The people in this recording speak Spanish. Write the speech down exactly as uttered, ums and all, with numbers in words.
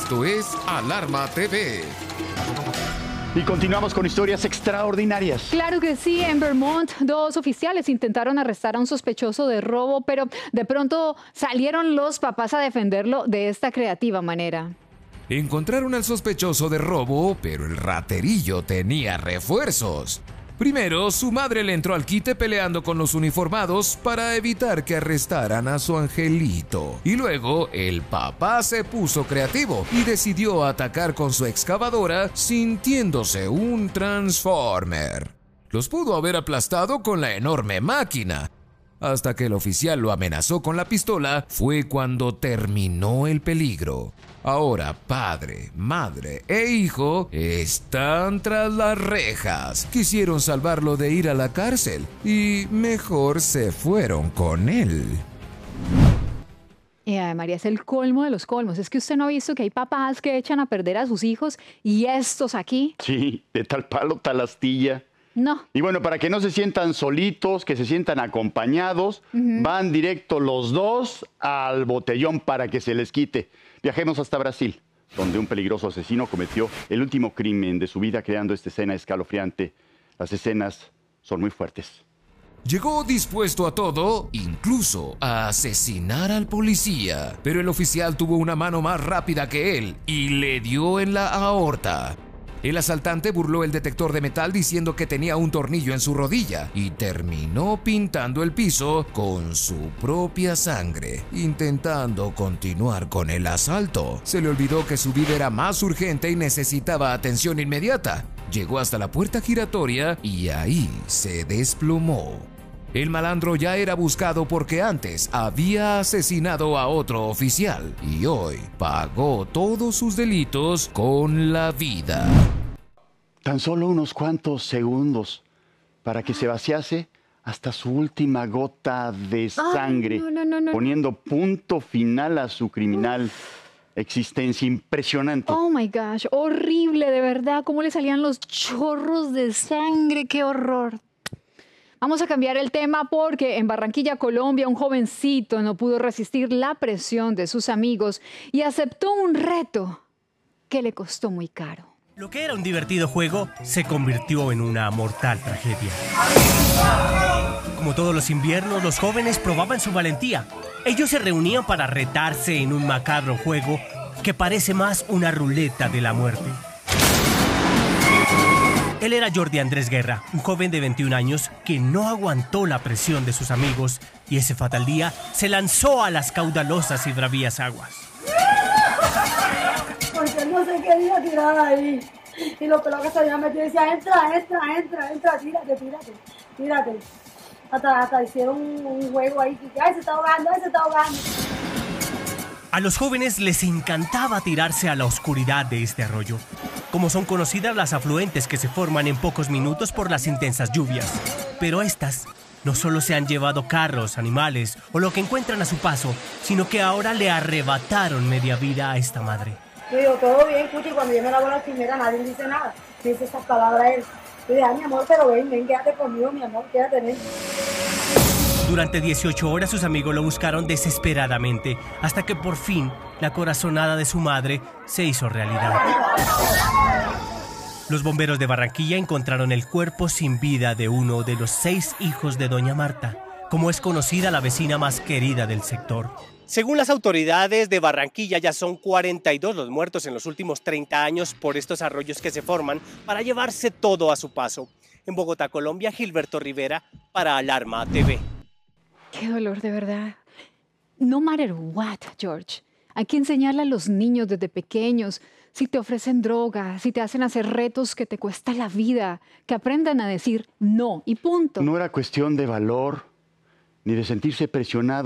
Esto es Alarma T V. Y continuamos con historias extraordinarias. Claro que sí, en Vermont dos oficiales intentaron arrestar a un sospechoso de robo, pero de pronto salieron los papás a defenderlo de esta creativa manera. Encontraron al sospechoso de robo, pero el raterillo tenía refuerzos. Primero, su madre le entró al quite peleando con los uniformados para evitar que arrestaran a su angelito. Y luego, el papá se puso creativo y decidió atacar con su excavadora sintiéndose un Transformer. Los pudo haber aplastado con la enorme máquina. Hasta que el oficial lo amenazó con la pistola, fue cuando terminó el peligro. Ahora padre, madre e hijo están tras las rejas. Quisieron salvarlo de ir a la cárcel y mejor se fueron con él. Eh, María, es el colmo de los colmos. Es que usted no ha visto que hay papás que echan a perder a sus hijos y estos aquí. Sí, de tal palo, tal astilla. No. Y bueno, para que no se sientan solitos, que se sientan acompañados, uh-huh. van directo los dos al botellón para que se les quite. Viajemos hasta Brasil, donde un peligroso asesino cometió el último crimen de su vida, creando esta escena escalofriante. Las escenas son muy fuertes. Llegó dispuesto a todo, incluso a asesinar al policía. Pero el oficial tuvo una mano más rápida que él y le dio en la aorta. El asaltante burló el detector de metal diciendo que tenía un tornillo en su rodilla y terminó pintando el piso con su propia sangre, intentando continuar con el asalto. Se le olvidó que su vida era más urgente y necesitaba atención inmediata. Llegó hasta la puerta giratoria y ahí se desplomó. El malandro ya era buscado porque antes había asesinado a otro oficial y hoy pagó todos sus delitos con la vida. Tan solo unos cuantos segundos para que se vaciase hasta su última gota de sangre, Ay, no, no, no, no. poniendo punto final a su criminal existencia. Impresionante. Oh my gosh, horrible, de verdad. ¿Cómo le salían los chorros de sangre? ¡Qué horror! Vamos a cambiar el tema porque en Barranquilla, Colombia, un jovencito no pudo resistir la presión de sus amigos y aceptó un reto que le costó muy caro. Lo que era un divertido juego se convirtió en una mortal tragedia. Como todos los inviernos, los jóvenes probaban su valentía. Ellos se reunían para retarse en un macabro juego que parece más una ruleta de la muerte. Él era Jordi Andrés Guerra, un joven de veintiún años que no aguantó la presión de sus amigos y ese fatal día se lanzó a las caudalosas y bravías aguas. Porque él no se quería tirar ahí. Y los pelos que se habían metido decían, entra, entra, entra, entra, tírate, tírate, tírate. Hasta, hasta hicieron un, un juego ahí que, ay, se está ahogando, ay, se está ahogando. A los jóvenes les encantaba tirarse a la oscuridad de este arroyo, como son conocidas las afluentes que se forman en pocos minutos por las intensas lluvias. Pero estas no solo se han llevado carros, animales o lo que encuentran a su paso, sino que ahora le arrebataron media vida a esta madre. Yo digo, todo bien, Cuchi, cuando yo me lavo la primera nadie dice nada, dice esas palabras él. Yo digo, ay, mi amor, pero ven, ven, quédate conmigo, mi amor, quédate, ven. Durante dieciocho horas sus amigos lo buscaron desesperadamente, hasta que por fin la corazonada de su madre se hizo realidad. Los bomberos de Barranquilla encontraron el cuerpo sin vida de uno de los seis hijos de doña Marta, como es conocida la vecina más querida del sector. Según las autoridades de Barranquilla, ya son cuarenta y dos los muertos en los últimos treinta años por estos arroyos que se forman para llevarse todo a su paso. En Bogotá, Colombia, Gilberto Rivera para Alarma T V. Qué dolor, de verdad. No matter what, George. Hay que enseñarle a los niños desde pequeños. Si te ofrecen droga, si te hacen hacer retos que te cuesta la vida, que aprendan a decir no y punto. No era cuestión de valor ni de sentirse presionado.